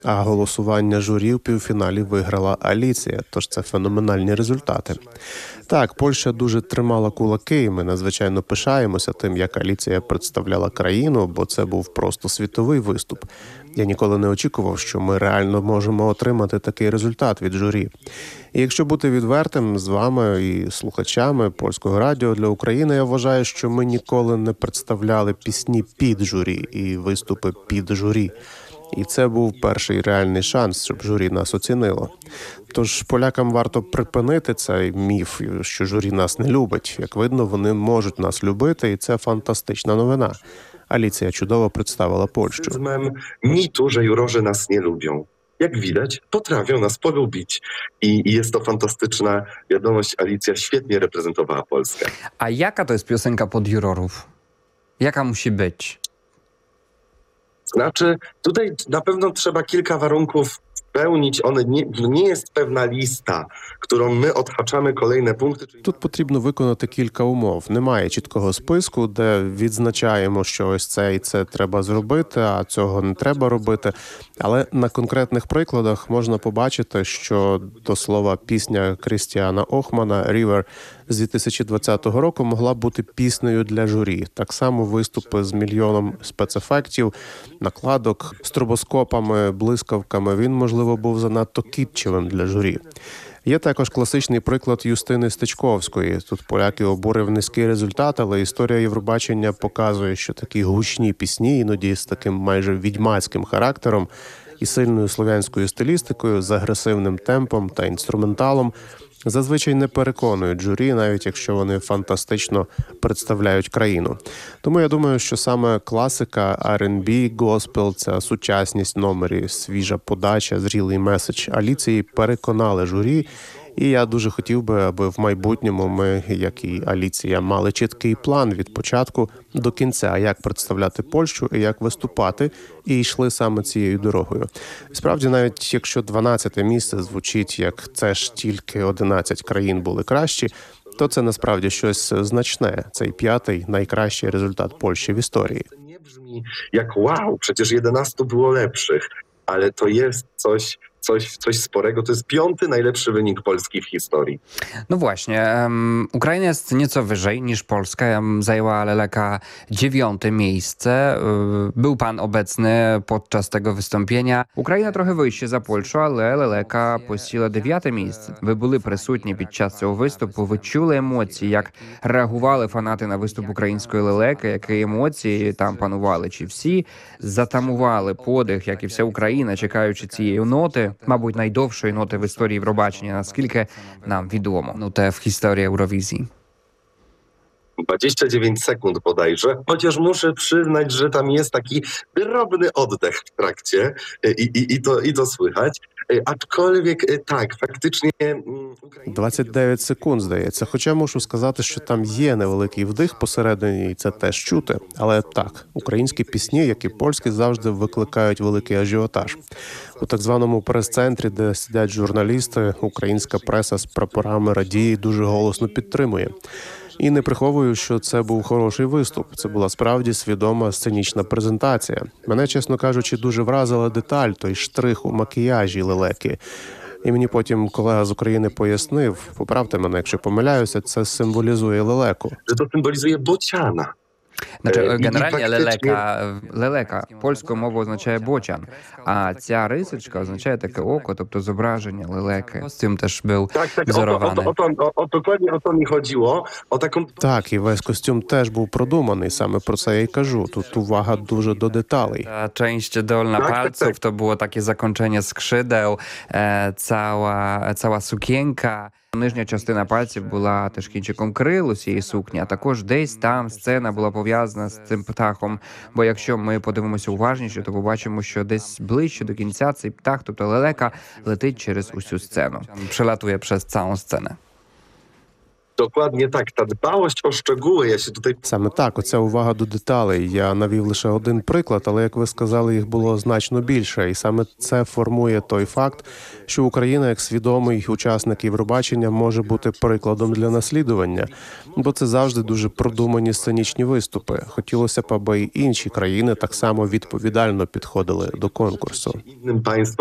А голосування журі в півфіналі виграла Аліція, тож це феноменальні результати. Так, Польща дуже тримала кулаки, і ми надзвичайно пишаємося тим, як Аліція представляла країну, бо це був просто світовий виступ. Я ніколи не очікував, що ми реально можемо отримати такий результат від журі. І якщо бути відвертим з вами і слухачами Польського радіо для України, я вважаю, що ми ніколи не представляли пісні під журі і виступи під журі. І це був перший реальний шанс, щоб журі нас оцінило. Тож полякам варто припинити цей міф, що журі нас не любить. Як видно, вони можуть нас любити, і це фантастична новина. Аліція чудоwo представила Польщу. Mitu, że jurorzy nas nie lubią. Jak widać, potrafią nas polubić. I jest to fantastyczna wiadomość. Alicja świetnie reprezentowała Polskę. A jaka to jest piosenka pod jurorów? Jaka musi być? Znaczy, tutaj na pewno trzeba kilka warunków spełnić. Nie jest pewna lista, którą my odhaczamy kolejne punkty. Тут потрібно виконати кілька умов. Немає чіткого списку, де відзначаємо, що ось це і це треба зробити, а цього не треба робити. Але на конкретних прикладах можна побачити, що, до слова, пісня Крістіана Охмана «River» з 2020 року могла бути піснею для журі. Так само виступи з мільйоном спецефектів, накладок, стробоскопами, блискавками. Він, можливо, був занадто кітчевим для журі. Є також класичний приклад Юстини Стечковської. Тут поляки обурив низький результат, але історія Євробачення показує, що такі гучні пісні, іноді з таким майже відьмацьким характером і сильною слов'янською стилістикою, з агресивним темпом та інструменталом, зазвичай не переконують журі, навіть якщо вони фантастично представляють країну. Тому я думаю, що саме класика, R&B, госпел, ця сучасність номері, свіжа подача, зрілий меседж Аліції переконали журі. І я дуже хотів би, аби в майбутньому ми, як і Аліція, мали чіткий план від початку до кінця, як представляти Польщу і як виступати, і йшли саме цією дорогою. Справді, навіть якщо 12-те місце звучить як «це ж тільки 11 країн були кращі», то це насправді щось значне. Цей 5-й найкращий результат Польщі в історії. Nie brzmi jak wow, przecież 11 było lepszych, ale to jest coś sporego. To jest 5. najlepszy wynik Polski w historii. No właśnie, Ukraina jest nieco wyżej niż Polska. Zajęła Leleka 9. miejsce. Był pan obecny podczas tego wystąpienia. Україна трохи вище за Польщу, але Лелека посіла 9 місце. Ви були присутні під час цього виступу, ви чули емоції, як реагували фанати на виступ української Лелеки, які емоції там панували? Чи всі затамували подих, як і вся Україна, чекаючи цієї ноти? Мабуть, найдовшої ноти в історії Євробачення, наскільки нам відомо. Ну, те в історії Євровізії. 29 sekund bodajże, chociaż muszę przyznać, że tam jest taki drobny oddech w trakcie i to słychać. Aczkolwiek tak, faktycznie... 29 секунд, здається. Хоча мушу сказати, що там є невеликий вдих посередині, і це теж чути. Але так, українські пісні, як і польські, завжди викликають великий ажіотаж. У так званому прес-центрі, де сидять журналісти, українська преса з прапорами радіє і дуже голосно підтримує. І не приховую, що це був хороший виступ. Це була справді свідома сценічна презентація. Мене, чесно кажучи, дуже вразила деталь, той штрих у макіяжі Лелеки. І мені потім колега з України пояснив, поправте мене, якщо помиляюся, це символізує Лелеку. Że to symbolizuje bociana. Значить, І генеральні фактично- лелека польською мовою означає бочан, а ця рисочка означає таке око, тобто зображення лелеки. Костюм теж був Tak, wzorowany. dokładnie o to mi chodziło. O taką Так, і весь костюм теж був продуманий, саме про це я й кажу. Тут увага дуже до деталей. Ta część dolna Tak, tak, palców tak. to było takie zakończenie skrzydeł, cała sukienka. Нижня частина пальців була теж кінчиком крил усієї сукні, а також десь там сцена була пов'язана з цим птахом. Бо якщо ми подивимося уважніше, то побачимо, що десь ближче до кінця цей птах, тобто лелека, летить через усю сцену. Прилатує через цілу сцену. Dokładnie tak, ta dbałość o szczegóły, ja się tutaj Саме так, оця увага до деталей. Я навів лише один приклад, але як ви сказали, їх було значно більше. І саме це формує той факт, що Україна, як свідомий учасник Євробачення, може бути прикладом для наслідування, бо це завжди дуже продумані сценічні виступи. Хотілося б, аби й інші країни так само відповідально підходили до конкурсу. innym państwom